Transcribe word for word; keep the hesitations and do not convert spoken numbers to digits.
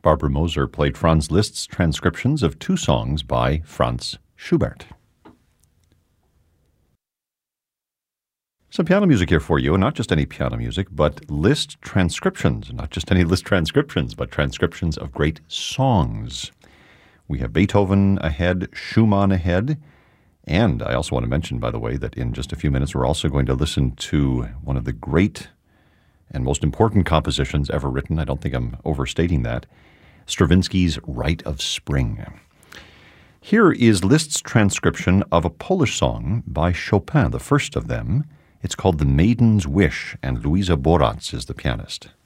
Barbara Moser played Franz Liszt's transcriptions of two songs by Franz Schubert. Some piano music here for you, and not just any piano music, but Liszt transcriptions. Not just any Liszt transcriptions, but transcriptions of great songs. We have Beethoven ahead, Schumann ahead, and I also want to mention, by the way, that in just a few minutes we're also going to listen to one of the great and most important compositions ever written. I don't think I'm overstating that. Stravinsky's Rite of Spring. Here is Liszt's transcription of a Polish song by Chopin, the first of them. It's called The Maiden's Wish, and Luisa Boratz is the pianist.